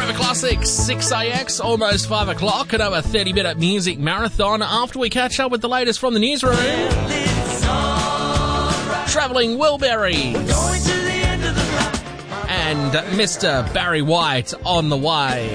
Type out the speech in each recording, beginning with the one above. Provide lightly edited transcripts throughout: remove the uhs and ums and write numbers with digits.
Forever Classics, 6AX, almost 5 o'clock, another 30-minute music marathon after we catch up with the latest from the newsroom. Travelling Wilburys and Mr. Barry White on the way.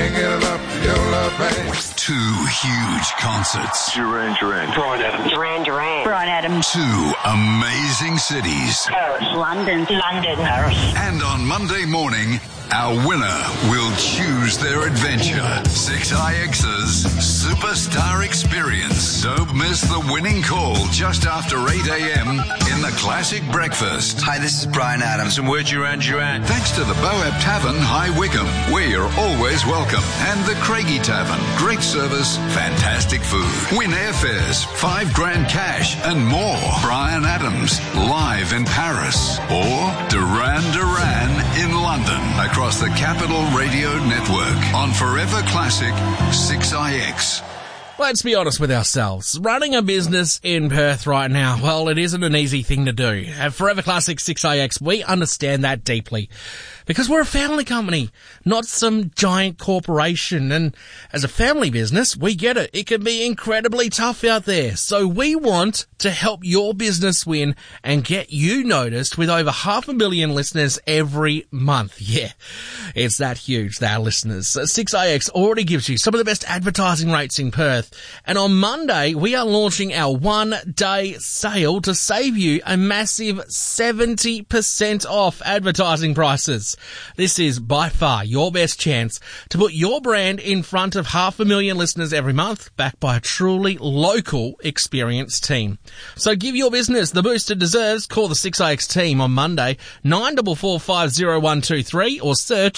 Two huge concerts. Duran Duran. Bryan Adams. Bryan Adams. Two amazing cities. Paris. London. Paris. And on Monday morning, our winner will choose their adventure. 6IX's Superstar Experience. Don't miss the winning call just after 8 a.m. in the Classic Breakfast. Hi, this is Bryan Adams, and we're Duran Duran. Thanks to the Boab Tavern, High Wycombe, where you're always welcome. And the Craigie Tavern. Great service, fantastic food. Win airfares, $5,000 cash, and more. Bryan Adams, live in Paris. Or Duran Duran in London. Across the Capital Radio Network on Forever Classic 6IX. Let's be honest with ourselves. Running a business in Perth right now, well, it isn't an easy thing to do. At Forever Classic 6IX, we understand that deeply. Because we're a family company, not some giant corporation. And as a family business, we get it. It can be incredibly tough out there. So we want to help your business win and get you noticed with over 500,000 listeners every month. Yeah, it's that huge, our listeners. 6IX already gives you some of the best advertising rates in Perth. And on Monday, we are launching our one-day sale to save you a massive 70% off advertising prices. This is by far your best chance to put your brand in front of 500,000 listeners every month, backed by a truly local, experienced team. So give your business the boost it deserves. Call the 6IX team on Monday, 94450123, or search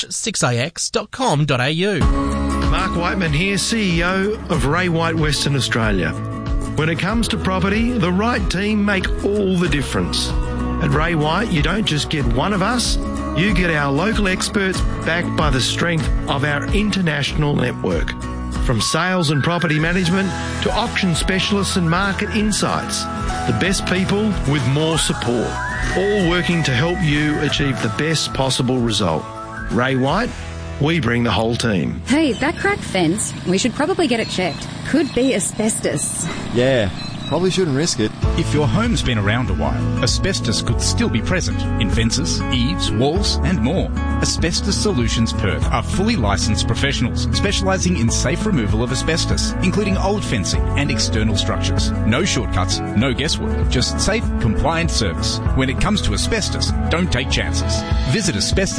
6ix.com.au. Mark Whiteman here, CEO of Ray White Western Australia. When it comes to property, the right team make all the difference. At Ray White, you don't just get one of us, you get our local experts backed by the strength of our international network. From sales and property management to auction specialists and market insights, the best people with more support, all working to help you achieve the best possible result. Ray White, we bring the whole team. Hey, that cracked fence, we should probably get it checked. Could be asbestos. Yeah, probably shouldn't risk it. If your home's been around a while, asbestos could still be present in fences, eaves, walls and more. Asbestos Solutions Perth are fully licensed professionals specialising in safe removal of asbestos, including old fencing and external structures. No shortcuts, no guesswork, just safe, compliant service. When it comes to asbestos, don't take chances. Visit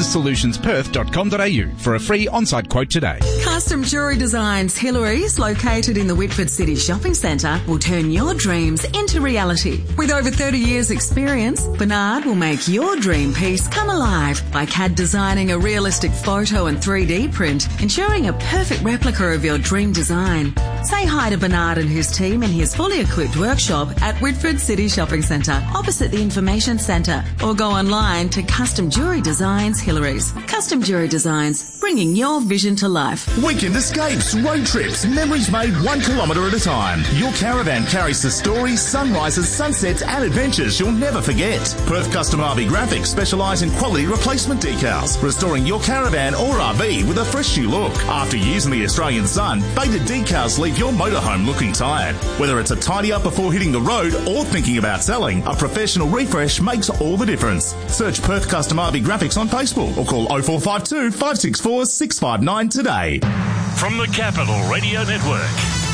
asbestossolutionsperth.com.au for a free on-site quote today. Custom Jewellery Designs Hillary's, located in the Whitford City Shopping Centre, will turn your dreams into reality. With over 30 years experience, Bernard will make your dream piece come alive by CAD designing a realistic photo and 3D print, ensuring a perfect replica of your dream design. Say hi to Bernard and his team in his fully equipped workshop at Whitford City Shopping Centre, opposite the Information Centre, or go online to Custom Jewellery Designs Hillary's. Custom Jewellery Designs, bringing your vision to life. Weekend escapes, road trips, memories made 1 kilometre at a time. Your caravan carries the stories, sunrises, sunsets and adventures you'll never forget. Perth Custom RV Graphics specialise in quality replacement decals, restoring your caravan or RV with a fresh new look. After years in the Australian sun, faded decals leave your motorhome looking tired. Whether it's a tidy up before hitting the road or thinking about selling, a professional refresh makes all the difference. Search Perth Custom RV Graphics on Facebook or call 0452 564 659 today. From the Capital Radio Network,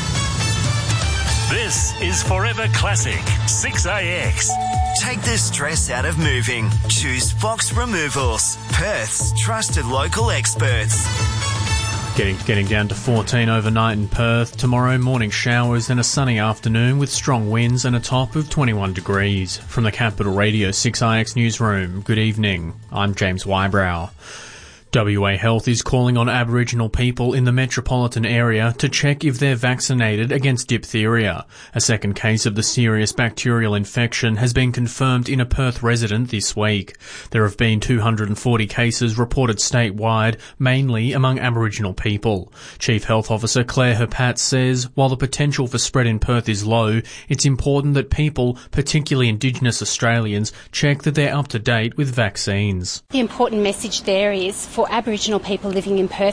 this is Forever Classic 6AX. Take the stress out of moving. Choose Fox Removals, Perth's trusted local experts. Getting down to 14 overnight in Perth. Tomorrow, morning showers and a sunny afternoon with strong winds and a top of 21 degrees. From the Capital Radio 6IX newsroom, good evening. I'm James Wybrow. WA Health is calling on Aboriginal people in the metropolitan area to check if they're vaccinated against diphtheria. A second case of the serious bacterial infection has been confirmed in a Perth resident this week. There have been 240 cases reported statewide, mainly among Aboriginal people. Chief Health Officer Claire Herpat says while the potential for spread in Perth is low, it's important that people, particularly Indigenous Australians, check that they're up to date with vaccines. The important message there is for Aboriginal people living in Perth